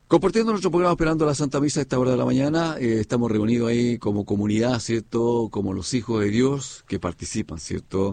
Compartiendo nuestro programa Esperando la Santa Misa a esta hora de la mañana, estamos reunidos ahí como comunidad, ¿cierto? Como los hijos de Dios que participan, ¿cierto?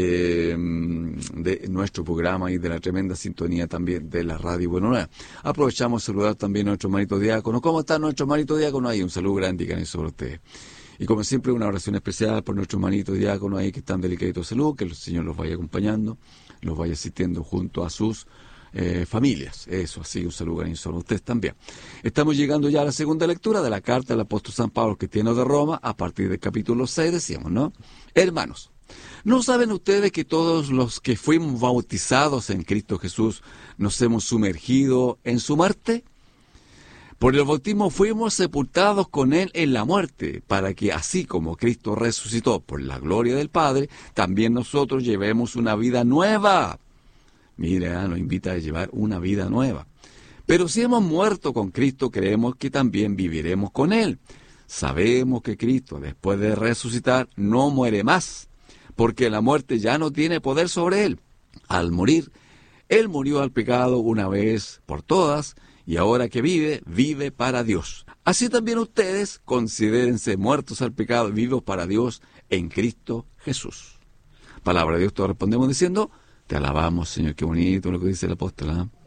De nuestro programa y de la tremenda sintonía también de la Radio Buena Nueva. Aprovechamos a saludar también a nuestro hermanito diácono. ¿Cómo está nuestro hermanito diácono? Ahí un saludo grande y cariño sobre ustedes. Y como siempre, una oración especial por nuestros hermanitos diáconos ahí que están delicados de salud, que el Señor los vaya acompañando, los vaya asistiendo junto a sus familias. Eso, así, un saludo a ustedes también. Estamos llegando ya a la segunda lectura de la carta del apóstol San Pablo cristiano de Roma, a partir del capítulo 6, decíamos, ¿no? Hermanos, ¿no saben ustedes que todos los que fuimos bautizados en Cristo Jesús nos hemos sumergido en su muerte? Por el bautismo fuimos sepultados con Él en la muerte, para que así como Cristo resucitó por la gloria del Padre, también nosotros llevemos una vida nueva. Mira, nos invita a llevar una vida nueva. Pero si hemos muerto con Cristo, creemos que también viviremos con Él. Sabemos que Cristo, después de resucitar, no muere más, porque la muerte ya no tiene poder sobre Él. Al morir, Él murió al pecado una vez por todas, y ahora que vive, vive para Dios. Así también ustedes considérense muertos al pecado y vivos para Dios en Cristo Jesús. Palabra de Dios, todos respondemos diciendo: te alabamos, Señor. Qué bonito lo que dice el apóstol, ¿eh?